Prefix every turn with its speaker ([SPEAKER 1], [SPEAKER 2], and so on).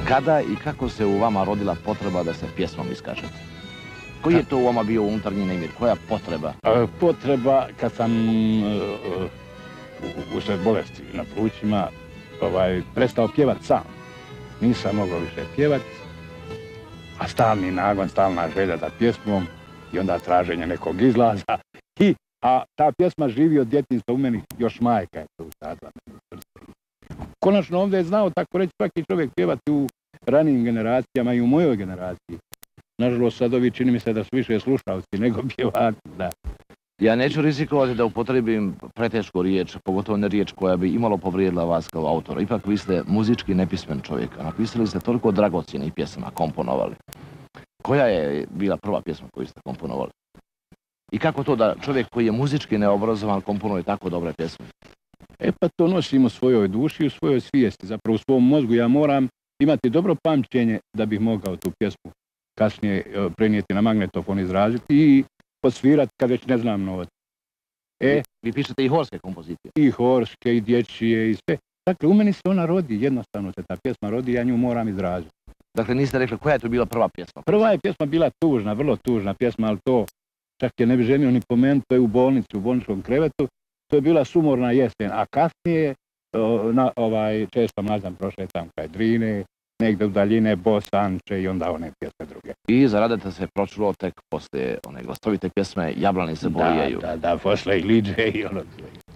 [SPEAKER 1] Kada i kako se u vama rodila potreba da se pjesmom iskažete? Koji je to u vama bio unutarnji nemir? Koja potreba?
[SPEAKER 2] Potreba kad sam usred bolesti na plućima prestao pjevat sam. Nisam mogao više pjevat, a stalni nagon, stalna želja za pjesmom i onda traženje nekog izlaza. A ta pjesma živi od djetinjstva u meni, još majka je to usadila. Konačno ovdje je znao, tako reći, svaki čovjek pjevati u ranijim generacijama i u mojoj generaciji. Nažalost, sad ovi čini mi se da su više slušalci nego pjevači, da.
[SPEAKER 1] Ja neću rizikovati da upotrebim pretešku riječ, pogotovo ne riječ koja bi imalo povrijedila vas kao autora. Ipak vi ste muzički nepismen čovjek, a napisali ste toliko dragocjenih pjesama, komponovali. Koja je bila prva pjesma koju ste komponovali? I kako to da čovjek koji je muzički neobrazovan komponuje tako dobre pjesme?
[SPEAKER 2] Pa to nosim u svojoj duši i u svojoj svijesti. Zapravo u svom mozgu ja moram imati dobro pamćenje da bih mogao tu pjesmu kasnije prenijeti na magnetofon, izraziti i podsvirati kad već ne znam novac.
[SPEAKER 1] Vi pišete i horske kompozicije?
[SPEAKER 2] I horske, i dječje, i sve. Dakle, u meni se ona rodi, jednostavno se ta pjesma rodi, ja nju moram izraziti.
[SPEAKER 1] Dakle, niste rekli koja je to bila prva pjesma?
[SPEAKER 2] Prva je pjesma bila tužna, vrlo tužna pjesma, ali to čak je ne bi želio ni pomenuti, to je u bolnici, u bolničkom krevetu. To je bila sumorna jesen, a kasnije često mlađan prošetam kraj Drine, negdje u daljine Bosanče i onda one pjesme druge.
[SPEAKER 1] I zaradite se pročulo tek poslije one glastovite pjesme Jablani se bolijaju.
[SPEAKER 2] Da, posle i Liđe i ono.